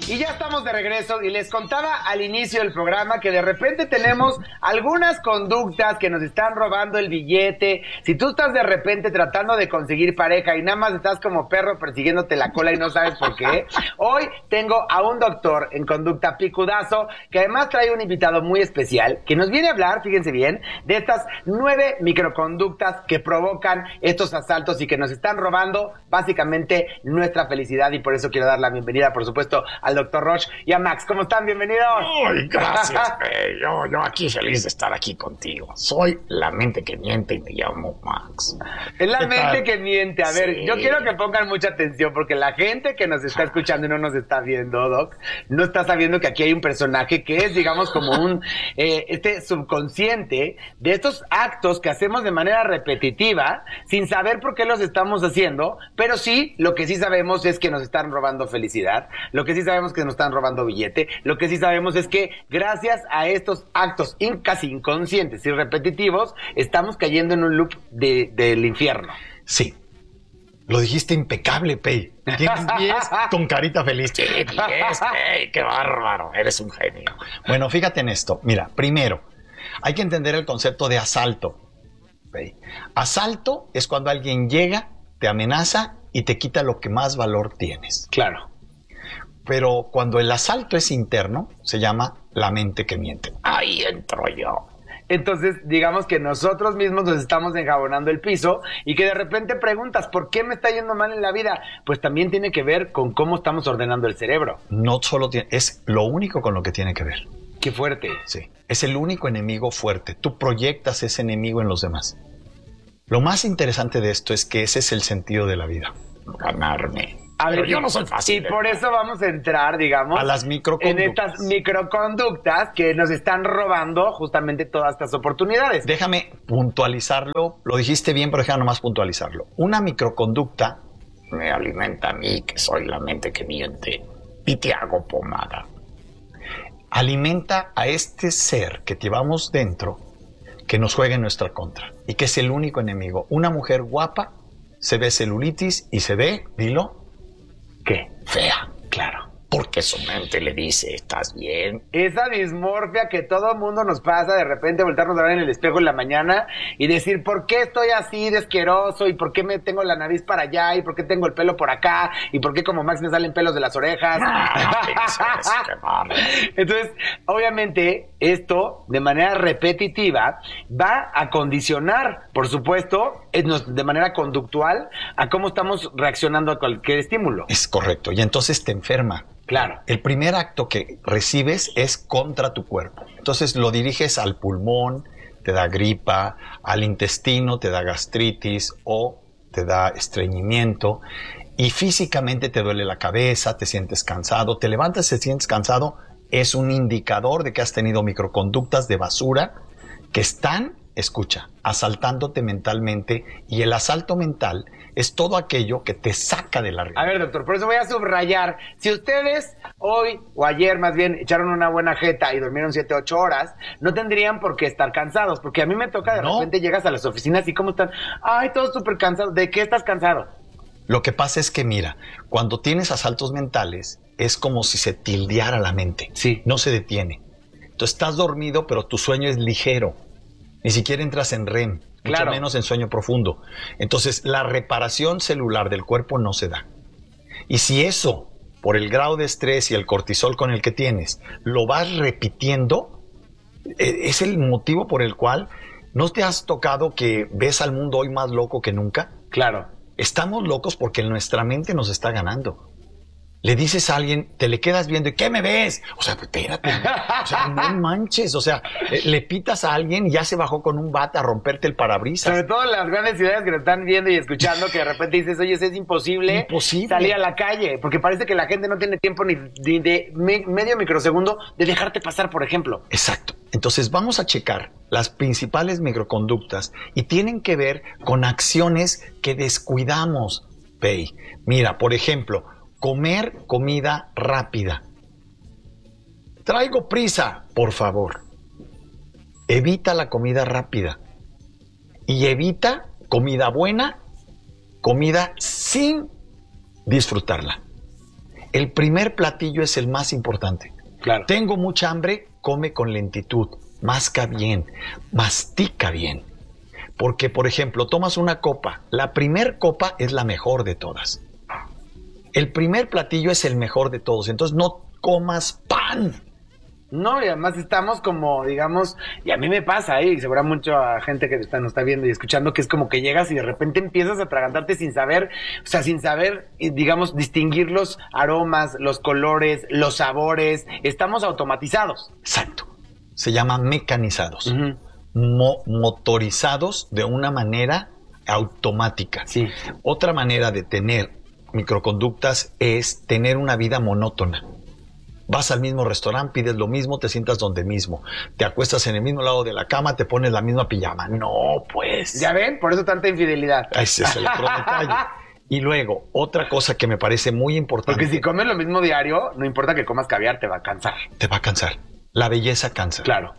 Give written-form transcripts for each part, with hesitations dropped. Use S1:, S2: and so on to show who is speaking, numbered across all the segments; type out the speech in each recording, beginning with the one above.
S1: Y ya estamos de regreso y les contaba al inicio del programa que de repente tenemos algunas conductas que nos están robando el billete. Si tú estás de repente tratando de conseguir pareja y nada más estás como perro persiguiéndote la cola y no sabes por qué, hoy tengo a un doctor en conducta picudazo que además trae un invitado muy especial que nos viene a hablar, fíjense bien, de estas 9 microconductas que provocan estos asaltos y que nos están robando básicamente nuestra felicidad, y por eso quiero dar la bienvenida, por supuesto, al doctor Roche y a Max. ¿Cómo están? Bienvenidos.
S2: Ay, gracias, yo aquí feliz de estar aquí contigo. Soy la mente que miente y me llamo Max.
S1: Es la mente que miente. A ver, sí. Yo quiero que pongan mucha atención porque la gente que nos está escuchando y no nos está viendo, Doc, no está sabiendo que aquí hay un personaje que es, digamos, como un subconsciente de estos actos que hacemos de manera repetitiva sin saber por qué los estamos haciendo, pero sí, lo que sí sabemos es que nos están robando felicidad, lo que sí sabemos que nos están robando billete, lo que sí sabemos es que gracias a estos actos casi inconscientes y repetitivos estamos cayendo en un loop del infierno.
S3: Sí, lo dijiste impecable, Pei. Tienes 10 con carita feliz.
S2: Sí, 10, Pei, qué bárbaro, eres un genio.
S3: Bueno, fíjate en esto. Mira, primero, hay que entender el concepto de asalto, Pei. Asalto es cuando alguien llega, te amenaza y te quita lo que más valor tienes.
S1: Claro.
S3: Pero cuando el asalto es interno, se llama la mente que miente.
S2: Ahí entro yo.
S1: Entonces, digamos que nosotros mismos nos estamos enjabonando el piso y que de repente preguntas, ¿por qué me está yendo mal en la vida? Pues también tiene que ver con cómo estamos ordenando el cerebro.
S3: No solo es lo único con lo que tiene que ver.
S1: Qué fuerte.
S3: Sí, es el único enemigo fuerte. Tú proyectas ese enemigo en los demás. Lo más interesante de esto es que ese es el sentido de la vida.
S2: Ganarme.
S1: A ver,
S2: pero yo no soy fácil.
S1: Y por eso vamos a entrar, digamos,
S3: a las microconductas.
S1: En estas microconductas que nos están robando justamente todas estas oportunidades.
S3: Déjame puntualizarlo. Lo dijiste bien, pero déjame nomás puntualizarlo. Una microconducta
S2: me alimenta a mí, que soy la mente que miente, y te hago pomada.
S3: Alimenta a este ser que llevamos dentro, que nos juega en nuestra contra y que es el único enemigo. Una mujer guapa se ve celulitis y se ve, dilo,
S1: ¿qué?
S2: Fea.
S1: Claro.
S2: Porque su mente le dice, ¿estás bien?
S1: Esa dismorfia que todo el mundo nos pasa, de repente voltearnos a ver en el espejo en la mañana y decir, ¿por qué estoy así de asqueroso? ¿Y por qué me tengo la nariz para allá? ¿Y por qué tengo el pelo por acá? ¿Y por qué como Max me salen pelos de las orejas? Entonces, obviamente, esto, de manera repetitiva, va a condicionar, por supuesto, de manera conductual, a cómo estamos reaccionando a cualquier estímulo.
S3: Es correcto, y entonces te enferma.
S1: Claro.
S3: El primer acto que recibes es contra tu cuerpo. Entonces lo diriges al pulmón, te da gripa, al intestino te da gastritis o te da estreñimiento y físicamente te duele la cabeza, te sientes cansado, te levantas, te sientes cansado, es un indicador de que has tenido microconductas de basura que están, escucha, asaltándote mentalmente, y el asalto mental es todo aquello que te saca de la realidad.
S1: A ver, doctor, por eso voy a subrayar. Si ustedes hoy o ayer más bien echaron una buena jeta y durmieron 7, 8 horas, no tendrían por qué estar cansados, porque a mí me toca de repente llegas a las oficinas y ¿cómo están? Ay, todos súper cansados. ¿De qué estás cansado?
S3: Lo que pasa es que, mira, cuando tienes asaltos mentales, es como si se tildeara la mente.
S1: Sí.
S3: No se detiene. Tú estás dormido, pero tu sueño es ligero. Ni siquiera entras en REM,
S1: claro,
S3: mucho menos en sueño profundo. Entonces, la reparación celular del cuerpo no se da. Y si eso, por el grado de estrés y el cortisol con el que tienes, lo vas repitiendo, es el motivo por el cual no te has tocado que ves al mundo hoy más loco que nunca.
S1: Claro.
S3: Estamos locos porque nuestra mente nos está ganando. Le dices a alguien, te le quedas viendo y ¿qué me ves? O sea, espérate, o sea, no manches, o sea, le pitas a alguien y ya se bajó con un bate a romperte el parabrisas.
S1: Sobre todo en las grandes ciudades que nos están viendo y escuchando, que de repente dices, oye, es imposible salir a la calle, porque parece que la gente no tiene tiempo ni de medio microsegundo de dejarte pasar, por ejemplo.
S3: Exacto. Entonces vamos a checar las principales microconductas y tienen que ver con acciones que descuidamos, Pei. Mira, por ejemplo, comer comida rápida. Traigo prisa, por favor. Evita la comida rápida. Y evita comida buena, comida sin disfrutarla. El primer platillo es el más importante.
S1: Claro.
S3: Tengo mucha hambre, come con lentitud, masca bien, mastica bien. Porque, por ejemplo, tomas una copa. La primer copa es la mejor de todas. El primer platillo es el mejor de todos. Entonces no comas pan.
S1: No, y además estamos como, digamos, y a mí me pasa, y seguro mucho a gente que nos está viendo y escuchando, que es como que llegas y de repente empiezas a atragantarte sin saber, o sea, sin saber, digamos, distinguir los aromas, los colores, los sabores. Estamos automatizados.
S3: Exacto. Se llaman mecanizados.
S1: Ujú.
S3: Motorizados de una manera automática.
S1: Sí.
S3: Otra manera de tener microconductas es tener una vida monótona. Vas al mismo restaurante, pides lo mismo, te sientas donde mismo. Te acuestas en el mismo lado de la cama, te pones la misma pijama. No, pues.
S1: ¿Ya ven? Por eso tanta infidelidad.
S3: Ese es el otro detalle. Y luego, otra cosa que me parece muy importante.
S1: Porque si comes lo mismo diario, no importa que comas caviar, te va a cansar.
S3: Te va a cansar. La belleza cansa.
S1: Claro.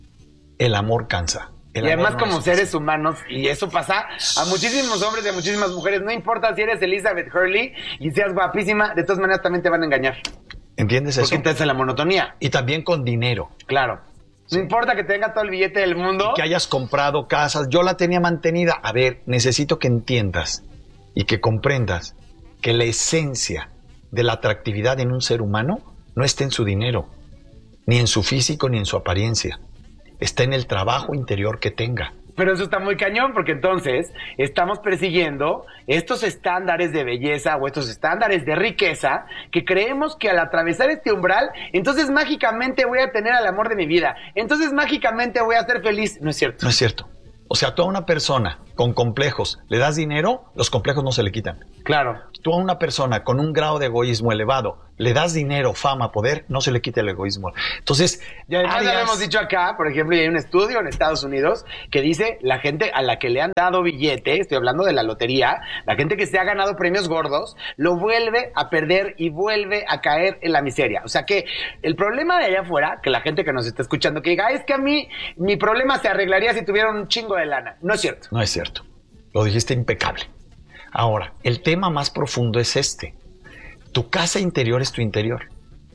S3: El amor cansa. El
S1: Y además
S3: amor no
S1: como
S3: es
S1: seres
S3: fácil.
S1: humanos, y eso pasa a muchísimos hombres y a muchísimas mujeres, no importa si eres Elizabeth Hurley y seas guapísima, de todas maneras también te van a engañar.
S3: ¿Entiendes
S1: Porque
S3: eso?
S1: entonces es la monotonía.
S3: Y también con dinero.
S1: Claro. No importa que tenga todo el billete del mundo.
S3: Que hayas comprado casas. Yo la tenía mantenida. A ver, necesito que entiendas y que comprendas que la esencia de la atractividad en un ser humano no está en su dinero, ni en su físico, ni en su apariencia. Está en el trabajo interior que tenga.
S1: Pero eso está muy cañón, porque entonces estamos persiguiendo estos estándares de belleza o estos estándares de riqueza que creemos que al atravesar este umbral, entonces mágicamente voy a tener al amor de mi vida. Entonces mágicamente voy a ser feliz. No es cierto.
S3: No es cierto. O sea, tú a una persona con complejos le das dinero, los complejos no se le quitan.
S1: Claro.
S3: Tú a una persona con un grado de egoísmo elevado le das dinero, fama, poder, no se le quita el egoísmo. Entonces,
S1: Y además ya lo
S3: áreas-
S1: hemos dicho acá, por ejemplo, y hay un estudio en Estados Unidos que dice la gente a la que le han dado billete, estoy hablando de la lotería, la gente que se ha ganado premios gordos, lo vuelve a perder y vuelve a caer en la miseria. O sea que el problema de allá afuera, que la gente que nos está escuchando que diga, es que a mí mi problema se arreglaría si tuviera un chingo de lana. No es cierto.
S3: No es cierto. Lo dijiste impecable. Ahora, el tema más profundo es este. Tu casa interior es tu interior.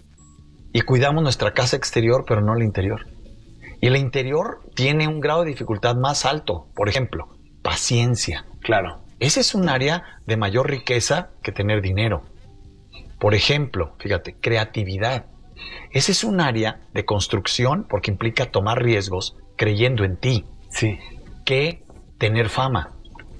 S3: Y cuidamos nuestra casa exterior, pero no el interior. Y el interior tiene un grado de dificultad más alto. Por ejemplo, paciencia.
S1: Claro.
S3: Ese es un área de mayor riqueza que tener dinero. Por ejemplo, fíjate, creatividad. Ese es un área de construcción porque implica tomar riesgos creyendo en ti.
S1: Sí.
S3: Que tener fama.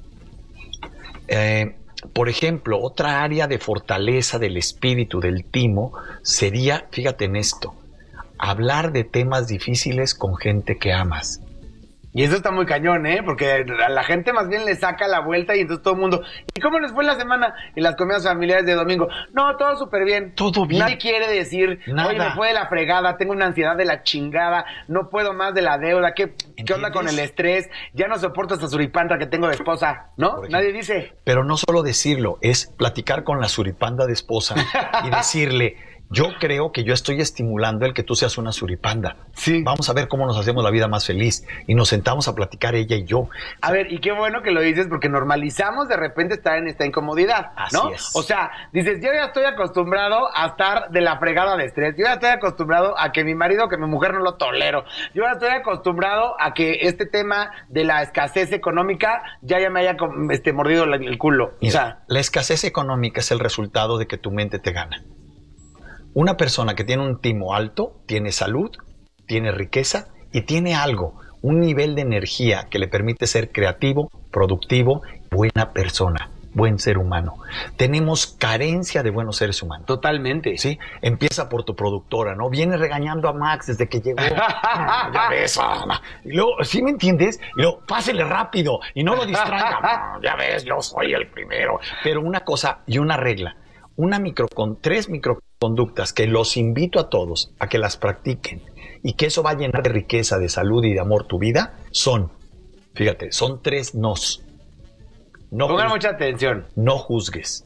S3: Por ejemplo, otra área de fortaleza del espíritu, del timo, sería, fíjate en esto, hablar de temas difíciles con gente que amas.
S1: Y eso está muy cañón, ¿eh? Porque a la gente más bien le saca la vuelta y entonces todo el mundo, ¿y cómo les fue la semana? Y las comidas familiares de domingo. No, todo súper bien.
S3: Todo bien.
S1: Nadie quiere decir,
S3: Nada.
S1: oye, me fue de la fregada, tengo una ansiedad de la chingada, no puedo más de la deuda, ¿qué onda con el estrés? Ya no soporto esta suripanta que tengo de esposa, ¿no?
S3: Por ejemplo.
S1: Nadie dice.
S3: Pero no solo decirlo, es platicar con la suripanda de esposa y decirle, yo creo que yo estoy estimulando el que tú seas una suripanda.
S1: Sí.
S3: Vamos a ver cómo nos hacemos la vida más feliz. Y nos sentamos a platicar ella y yo.
S1: A ver, y qué bueno que lo dices porque normalizamos de repente estar en esta incomodidad, ¿no?
S3: Así es.
S1: O sea, dices, yo ya estoy acostumbrado a estar de la fregada de estrés, yo ya estoy acostumbrado a que mi marido, que mi mujer no lo tolero, yo ya estoy acostumbrado a que este tema de la escasez económica ya me haya mordido el culo.
S3: Mira,
S1: O sea,
S3: la escasez económica es el resultado de que tu mente te gana. Una persona que tiene un timo alto tiene salud, tiene riqueza y tiene algo, un nivel de energía que le permite ser creativo, productivo, buena persona, buen ser humano. Tenemos carencia de buenos seres humanos.
S1: totalmente.
S3: ¿Sí? Empieza por tu productora, ¿no? Viene regañando a Max desde que llegó. Ya ves, Ana. Y luego, ¿sí me entiendes? Y luego, pásele rápido y no lo distraiga.
S2: Ya ves, yo soy el primero.
S3: Pero una cosa y una regla, tres microconductas que los invito a todos a que las practiquen y que eso va a llenar de riqueza, de salud y de amor tu vida, son, fíjate, son 3 nos.
S1: Pongan mucha atención.
S3: No juzgues.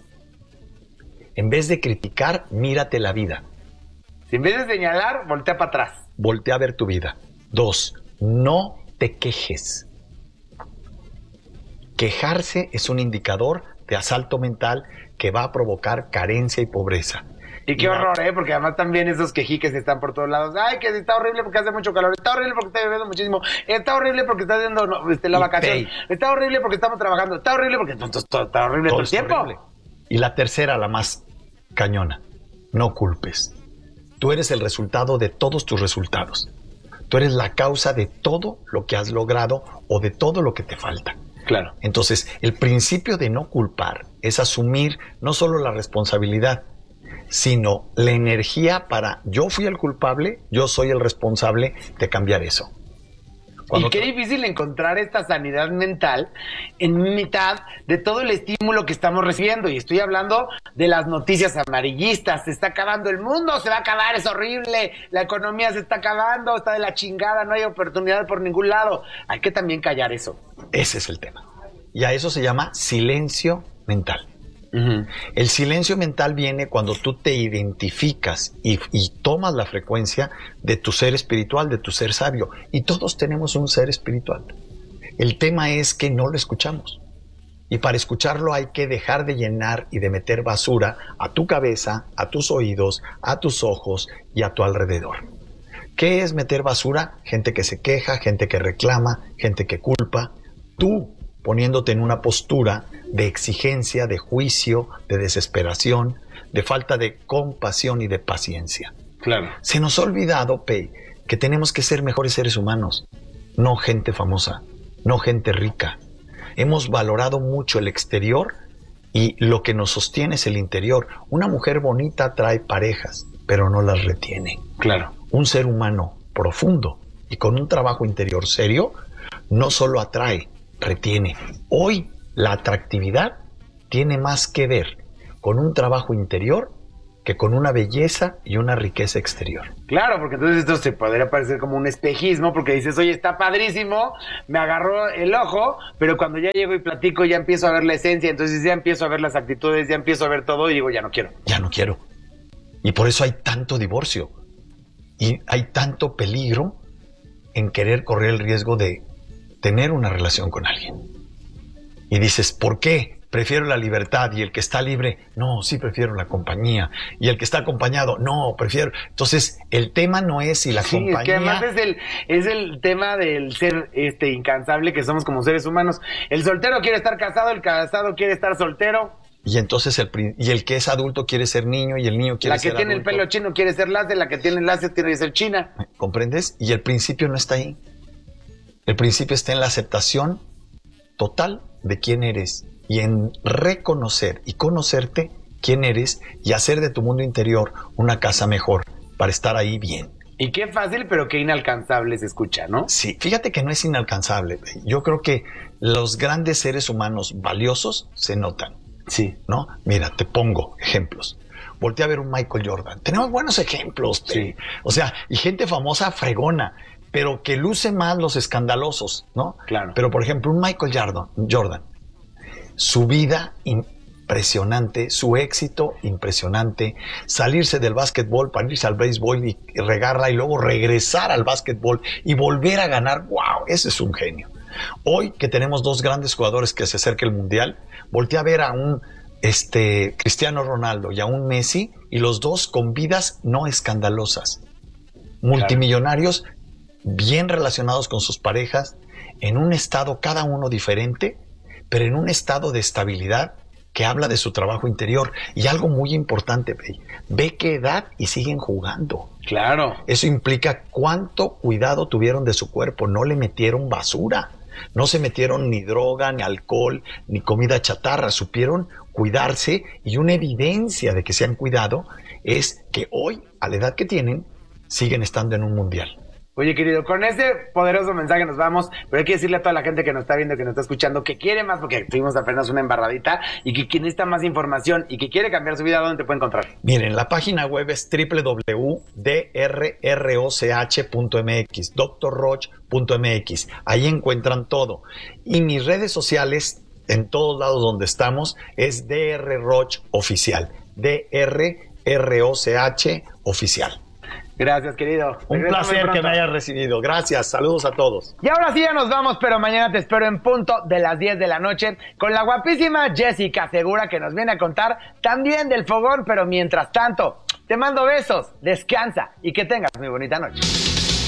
S3: En vez de criticar, mírate la vida.
S1: Si en vez de señalar, voltea para atrás.
S3: Voltea a ver tu vida. 2, no te quejes. Quejarse es un indicador de asalto mental que va a provocar carencia y pobreza.
S1: Y qué horror, porque además también esos quejiques están por todos lados. Ay, que está horrible porque hace mucho calor. Está horrible porque está lloviendo muchísimo. Está horrible porque está haciendo la vacación. Está horrible porque estamos trabajando. Está horrible porque está horrible todo el tiempo. Horrible.
S3: Y la tercera, la más cañona. No culpes. Tú eres el resultado de todos tus resultados. Tú eres la causa de todo lo que has logrado o de todo lo que te falta.
S1: Claro.
S3: Entonces, el principio de no culpar es asumir no solo la responsabilidad, sino la energía para yo fui el culpable, yo soy el responsable de cambiar eso.
S1: Y qué difícil encontrar esta sanidad mental en mitad de todo el estímulo que estamos recibiendo. Y estoy hablando de las noticias amarillistas. Se está acabando el mundo, se va a acabar, es horrible. La economía se está acabando, está de la chingada, no hay oportunidad por ningún lado. Hay que también callar eso.
S3: Ese es el tema. Y a eso se llama silencio mental. Uh-huh. El silencio mental viene cuando tú te identificas y tomas la frecuencia de tu ser espiritual, de tu ser sabio. Y todos tenemos un ser espiritual. El tema es que no lo escuchamos. Y para escucharlo hay que dejar de llenar y de meter basura a tu cabeza, a tus oídos, a tus ojos y a tu alrededor. ¿Qué es meter basura? Gente que se queja, gente que reclama, gente que culpa. Tú poniéndote en una postura de exigencia, de juicio, de desesperación, de falta de compasión y de paciencia.
S1: Claro.
S3: Se nos ha olvidado, Pei, que tenemos que ser mejores seres humanos, no gente famosa, no gente rica. Hemos valorado mucho el exterior y lo que nos sostiene es el interior. Una mujer bonita trae parejas, pero no las retiene.
S1: Claro.
S3: Un ser humano profundo y con un trabajo interior serio no solo atrae, retiene. Hoy la atractividad tiene más que ver con un trabajo interior que con una belleza y una riqueza exterior.
S1: Claro, porque entonces esto se podría parecer como un espejismo, porque dices, oye, está padrísimo, me agarró el ojo, pero cuando ya llego y platico ya empiezo a ver la esencia, entonces ya empiezo a ver las actitudes, ya empiezo a ver todo y digo, ya no quiero.
S3: Ya no quiero. Y por eso hay tanto divorcio y hay tanto peligro en querer correr el riesgo de tener una relación con alguien. Y dices, ¿por qué? Prefiero la libertad, y el que está libre, no, sí prefiero la compañía, y el que está acompañado, no, prefiero. Entonces, el tema no es si la compañía...
S1: Es que además es el tema del ser incansable que somos como seres humanos. El soltero quiere estar casado, el casado quiere estar soltero.
S3: Y entonces el que es adulto quiere ser niño, y el niño quiere ser adulto.
S1: La que tiene el pelo chino quiere ser lace, la que tiene el lace quiere ser china.
S3: ¿Comprendes? Y el principio no está ahí. El principio está en la aceptación total de quién eres y en reconocer y conocerte quién eres y hacer de tu mundo interior una casa mejor para estar ahí bien.
S1: Y qué fácil, pero qué inalcanzable se escucha, ¿no?
S3: Sí, fíjate que no es inalcanzable. Yo creo que los grandes seres humanos valiosos se notan.
S1: Sí.
S3: ¿No? Mira, te pongo ejemplos. Voltea a ver un Michael Jordan. Tenemos buenos ejemplos.
S1: Sí.
S3: O sea, y gente famosa fregona, pero que luce más los escandalosos, ¿no?
S1: Claro.
S3: Pero, por ejemplo, un Michael Jordan, su vida impresionante, su éxito impresionante, salirse del básquetbol para irse al béisbol y regarla y luego regresar al básquetbol y volver a ganar, ¡wow! Ese es un genio. Hoy que tenemos dos grandes jugadores que se acerca el Mundial, volteé a ver a un Cristiano Ronaldo y a un Messi, y los dos con vidas no escandalosas, multimillonarios, bien relacionados con sus parejas, en un estado cada uno diferente, pero en un estado de estabilidad que habla de su trabajo interior. Y algo muy importante, ve qué edad y siguen jugando.
S1: Claro.
S3: Eso implica cuánto cuidado tuvieron de su cuerpo, no le metieron basura, no se metieron ni droga, ni alcohol, ni comida chatarra, supieron cuidarse, y una evidencia de que se han cuidado es que hoy, a la edad que tienen, siguen estando en un mundial.
S1: Oye, querido, con ese poderoso mensaje nos vamos, pero hay que decirle a toda la gente que nos está viendo, que nos está escuchando, que quiere más, porque tuvimos apenas una embarradita, y que quien necesita más información y que quiere cambiar su vida, ¿dónde te puede encontrar?
S3: Miren, la página web es www.drroch.mx, drroch.mx. Ahí encuentran todo. Y mis redes sociales, en todos lados donde estamos, es drroch oficial, drroch oficial.
S1: Gracias, querido.
S3: Un placer que me hayas recibido. Gracias. Saludos a todos.
S1: Y ahora sí ya nos vamos, pero mañana te espero en punto de las 10 de la noche con la guapísima Jessica Segura, que nos viene a contar también del fogón, pero mientras tanto, Te mando besos, descansa y que tengas muy bonita noche.